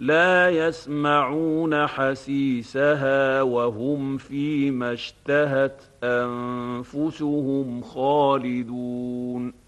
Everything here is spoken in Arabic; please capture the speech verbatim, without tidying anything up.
لا يسمعون حسيسها وهم فيما اشتهت أنفسهم خالدون